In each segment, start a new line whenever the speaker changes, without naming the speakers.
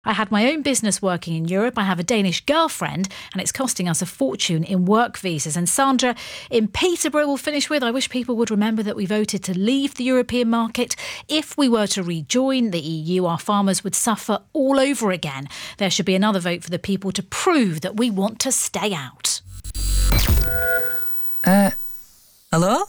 I had my own business working in Europe. I have a Danish girlfriend and it's costing us a fortune in work visas. And Sandra in Peterborough will finish with, I wish people would remember that we voted to leave the European market. If we were to rejoin the EU, our farmers would suffer all over again. There should be another vote for the people to prove that we want to stay out.
Hello?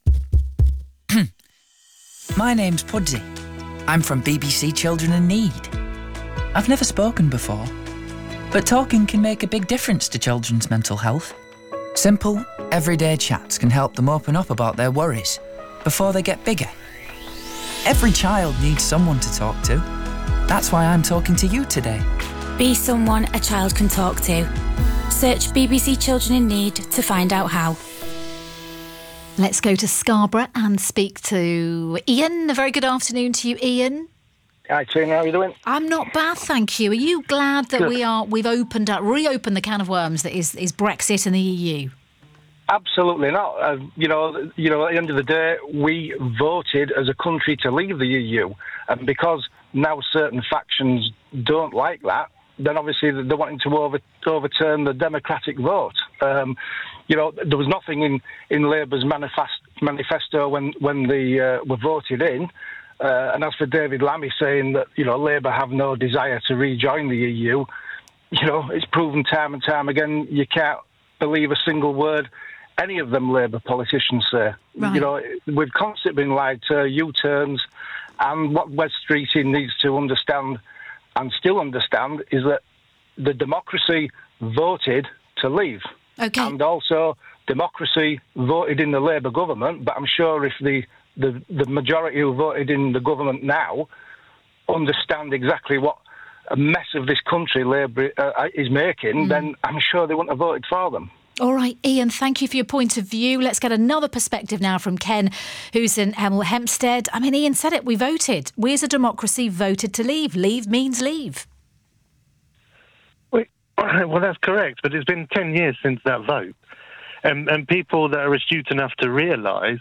My name's Pudsey. I'm from BBC Children in Need. I've never spoken before, but talking can make a big difference to children's mental health. Simple, everyday chats can help them open up about their worries before they get bigger. Every child needs someone to talk to. That's why I'm talking to you today.
Be someone a child can talk to. Search BBC Children in Need to find out how.
Let's go to Scarborough and speak to Ian. A very good afternoon to you, Ian.
Hi, Tina, how are you doing?
I'm not bad, thank you. Are you glad that
Good.
we've reopened the can of worms that is Brexit and the EU?
Absolutely not. At the end of the day, we voted as a country to leave the EU, and because now certain factions don't like that, then obviously they're wanting to overturn the democratic vote. There was nothing in Labour's manifesto when they were voted in. And as for David Lammy saying that, Labour have no desire to rejoin the EU, it's proven time and time again you can't believe a single word any of them Labour politicians say.
Right.
We've constantly been lied to, U-turns, and what Wes Streeting needs to understand and still understand is that the democracy voted to leave.
Okay.
And also democracy voted in the Labour government, but I'm sure if the majority who voted in the government now understand exactly what a mess of this country Labour is making, then I'm sure they wouldn't have voted for them.
All right, Ian, thank you for your point of view. Let's get another perspective now from Ken, who's in Hemel Hempstead. I mean, Ian said it, we voted. We as a democracy voted to leave. Leave means leave.
Well, that's correct, but it's been 10 years since that vote. And people that are astute enough to realise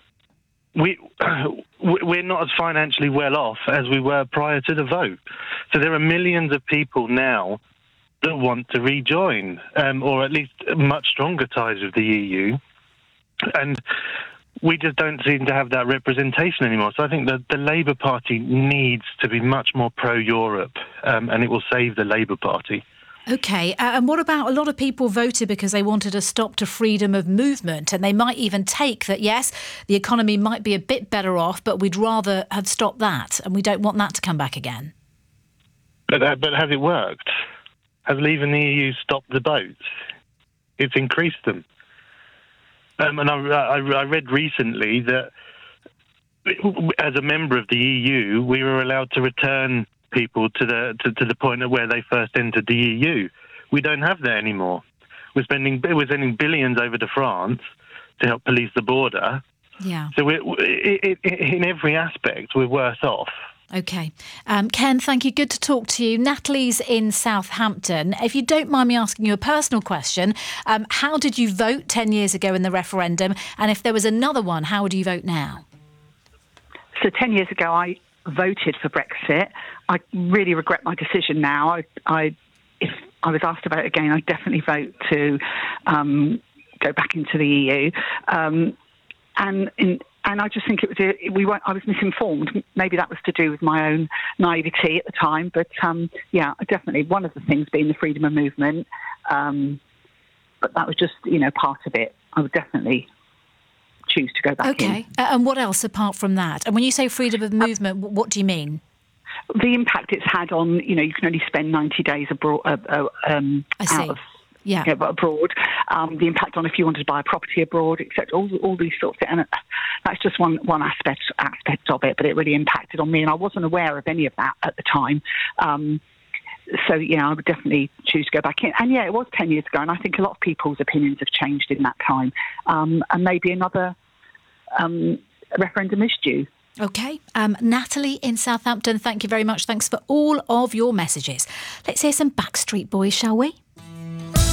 we're not as financially well off as we were prior to the vote. So there are millions of people now that want to rejoin, or at least much stronger ties with the EU. And we just don't seem to have that representation anymore. So I think that the Labour Party needs to be much more pro-Europe, and it will save the Labour Party.
OK, and what about a lot of people voted because they wanted a stop to freedom of movement, and they might even take that, yes, the economy might be a bit better off, but we'd rather have stopped that, and we don't want that to come back again.
But has it worked? Has leaving the EU stopped the boats? It's increased them. And I read recently that as a member of the EU, we were allowed to return people to the point of where they first entered the EU. We don't have that anymore. We're sending billions over to France to help police the border.
Yeah.
So in every aspect, we're worse off.
OK. Ken, thank you. Good to talk to you. Natalie's in Southampton. If you don't mind me asking you a personal question, how did you vote 10 years ago in the referendum? And if there was another one, how would you vote now?
So 10 years ago, I voted for Brexit. I really regret my decision now. If I was asked to vote again, I'd definitely vote to go back into the EU. And I just think I was misinformed. Maybe that was to do with my own naivety at the time. But definitely one of the things being the freedom of movement. But that was just, part of it. I would definitely choose to go back in.
OK. And what else apart from that? And when you say freedom of movement, what do you mean?
The impact it's had on, you can only spend 90 days abroad.
I see.
Abroad. The impact on if you wanted to buy a property abroad, etc. All these sorts of things. And that's just one aspect of it, but it really impacted on me, and I wasn't aware of any of that at the time. So, I would definitely choose to go back in. And, it was 10 years ago, and I think a lot of people's opinions have changed in that time. And maybe another referendum is due.
OK. Natalie in Southampton, thank you very much. Thanks for all of your messages. Let's hear some Backstreet Boys, shall we?